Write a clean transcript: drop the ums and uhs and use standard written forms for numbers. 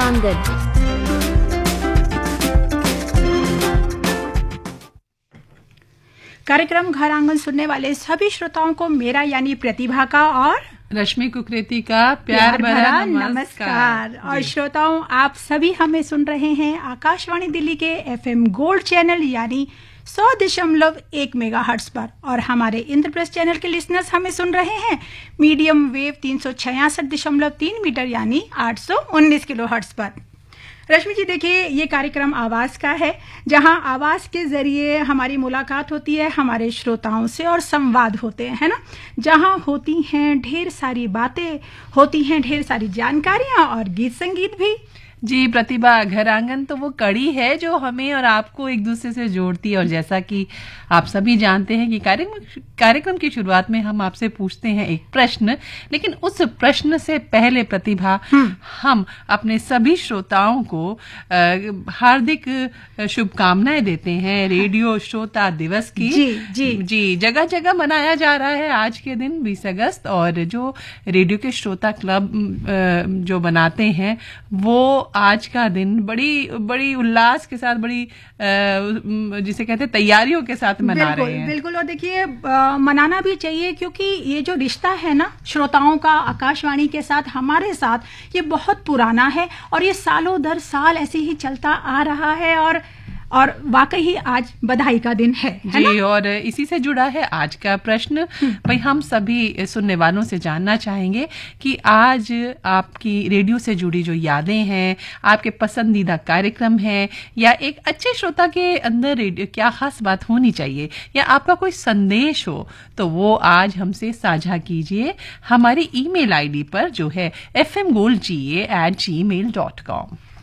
आंगन। कार्यक्रम घर आंगन सुनने वाले सभी श्रोताओं को मेरा यानी प्रतिभा का और रश्मि कुकरेती का प्यार भरा नमस्कार। और श्रोताओं, आप सभी हमें सुन रहे हैं आकाशवाणी दिल्ली के FM गोल्ड चैनल यानी 100.1 मेगाहर्ट्ज पर, और हमारे इंद्रप्रस्थ चैनल के लिसनर्स हमें सुन रहे हैं मीडियम वेव 366.3 मीटर यानी 819 किलोहर्ट्ज पर। रश्मि जी, देखिए, ये कार्यक्रम आवाज का है, जहां आवाज के जरिए हमारी मुलाकात होती है हमारे श्रोताओं से और संवाद होते हैं, है ना, जहां होती हैं ढेर सारी बातें, होती हैं ढेर सारी जानकारियां और गीत संगीत भी। जी प्रतिभा, घर आंगन तो वो कड़ी है जो हमें और आपको एक दूसरे से जोड़ती है। और जैसा कि आप सभी जानते हैं कि कार्यक्रम की शुरुआत में हम आपसे पूछते हैं एक प्रश्न, लेकिन उस प्रश्न से पहले प्रतिभा, हम अपने सभी श्रोताओं को हार्दिक शुभकामनाएं देते हैं रेडियो श्रोता दिवस की। जी, जगह जगह मनाया जा रहा है आज के दिन 20 अगस्त, और जो रेडियो के श्रोता क्लब जो बनाते हैं वो आज का दिन बड़ी उल्लास के साथ, बड़ी जिसे कहते हैं तैयारियों के साथ मना रहे हैं। बिल्कुल, और देखिए, मनाना भी चाहिए, क्योंकि ये जो रिश्ता है ना श्रोताओं का आकाशवाणी के साथ, हमारे साथ, ये बहुत पुराना है और ये सालों दर साल ऐसे ही चलता आ रहा है, और वाकई ही आज बधाई का दिन है जी ना? और इसी से जुड़ा है आज का प्रश्न। भाई, हम सभी सुनने वालों से जानना चाहेंगे कि आज आपकी रेडियो से जुड़ी जो यादें हैं, आपके पसंदीदा कार्यक्रम हैं, या एक अच्छे श्रोता के अंदर रेडियो क्या खास बात होनी चाहिए, या आपका कोई संदेश हो, तो वो आज हमसे साझा कीजिए हमारी ईमेल आईडी पर, जो है fmgoldga@gmail.com।